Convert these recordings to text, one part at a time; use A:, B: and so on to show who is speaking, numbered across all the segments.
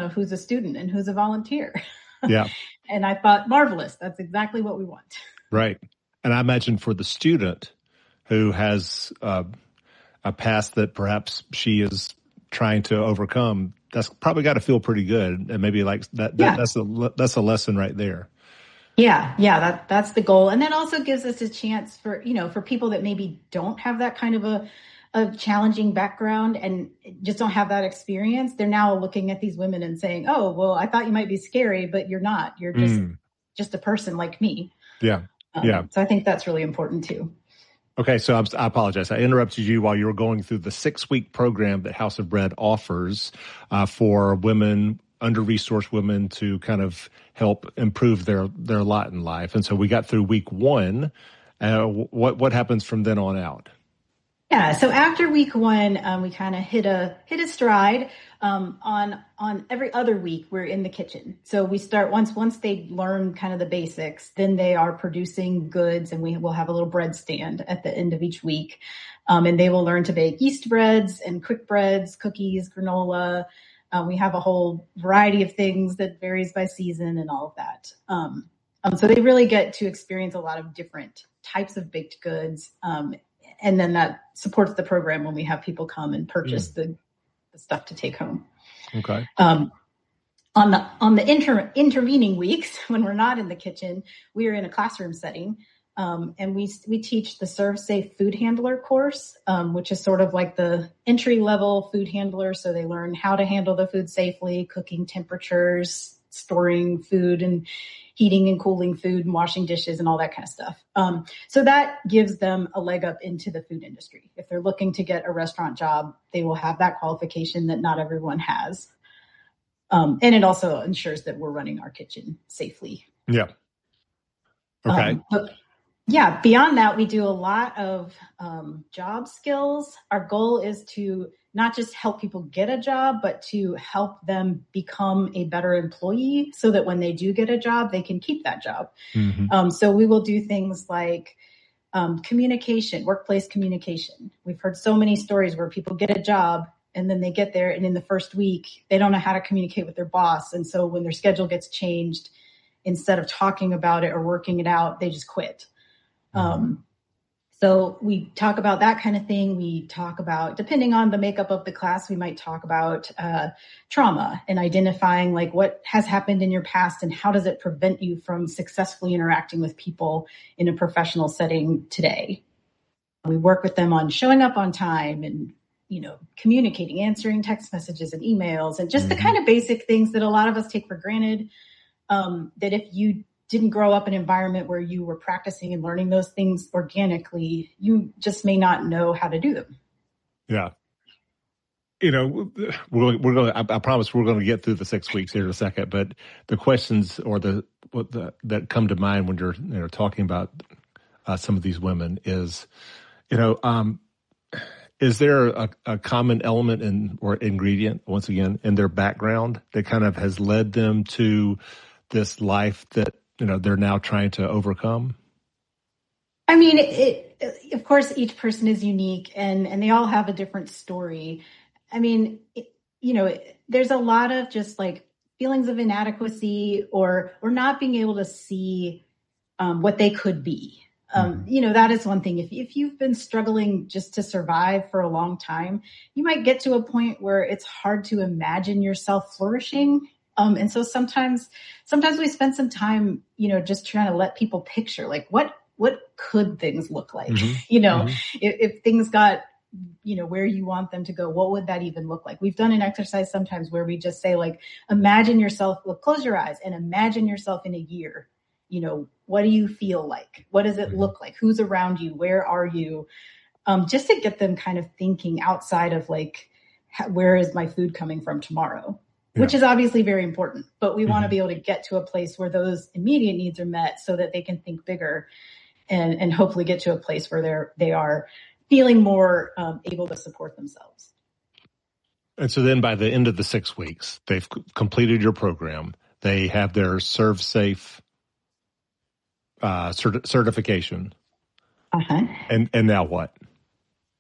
A: of who's a student and who's a volunteer.
B: Yeah.
A: And I thought, marvelous. That's exactly what we want.
B: Right. And I imagine for the student who has a past that perhaps she is trying to overcome, that's probably got to feel pretty good. And maybe like that's a lesson right there.
A: Yeah. That's the goal. And that also gives us a chance for people that maybe don't have that kind of a challenging background and just don't have that experience. They're now looking at these women and saying, oh, well, I thought you might be scary, but you're not. You're just a person like me.
B: Yeah.
A: So I think that's really important too.
B: Okay, so I apologize. I interrupted you while you were going through the 6-week program that House of Bread offers for women, under-resourced women, to kind of help improve their lot in life. And so we got through week 1. What happens from then on out?
A: Yeah. So after week 1, we kind of hit a stride. On every other week, we're in the kitchen. So we start once they learn kind of the basics, then they are producing goods, and we will have a little bread stand at the end of each week. And they will learn to bake yeast breads and quick breads, cookies, granola. We have a whole variety of things that varies by season and all of that. So they really get to experience a lot of different types of baked goods. And then that supports the program when we have people come and purchase the stuff to take home.
B: Okay.
A: On the intervening weeks, when we're not in the kitchen, we are in a classroom setting. And we teach the Serve Safe Food Handler course, which is sort of like the entry level food handler. So they learn how to handle the food safely, cooking temperatures, storing food, and heating and cooling food, and washing dishes, and all that kind of stuff. So that gives them a leg up into the food industry. If they're looking to get a restaurant job, they will have that qualification that not everyone has. And it also ensures that we're running our kitchen safely.
B: Yeah. Okay.
A: Beyond that, we do a lot of job skills. Our goal is to not just help people get a job, but to help them become a better employee so that when they do get a job, they can keep that job. Mm-hmm. So we will do things like communication, workplace communication. We've heard so many stories where people get a job and then they get there, and in the first week, they don't know how to communicate with their boss. And so when their schedule gets changed, instead of talking about it or working it out, they just quit. So we talk about that kind of thing. We talk about, depending on the makeup of the class, we might talk about trauma and identifying like what has happened in your past and how does it prevent you from successfully interacting with people in a professional setting today. We work with them on showing up on time and, communicating, answering text messages and emails, and just the kind of basic things that a lot of us take for granted, that if you didn't grow up in an environment where you were practicing and learning those things organically, you just may not know how to do them.
B: Yeah. We're going. I promise we're going to get through the 6 weeks here in a second. But the questions or that come to mind when you're talking about some of these women is, is there a common element or ingredient once again in their background that kind of has led them to this life that they're now trying to overcome?
A: I mean, of course, each person is unique and they all have a different story. I mean, there's a lot of just like feelings of inadequacy or not being able to see what they could be. That is one thing. If you've been struggling just to survive for a long time, you might get to a point where it's hard to imagine yourself flourishing. And so sometimes we spend some time, just trying to let people picture like what could things look like? If things got, where you want them to go, what would that even look like? We've done an exercise sometimes where we just say like, imagine yourself, close your eyes and imagine yourself in a year. What do you feel like? What does it look like? Who's around you? Where are you? Just to get them kind of thinking outside of like, where is my food coming from tomorrow? Which is obviously very important, but we want to be able to get to a place where those immediate needs are met so that they can think bigger and hopefully get to a place where they are feeling more able to support themselves.
B: And so then by the end of the 6 weeks, they've completed your program. They have their Serve Safe certification. And now what?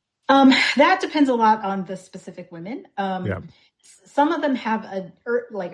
B: That
A: depends a lot on the specific women. Some of them have a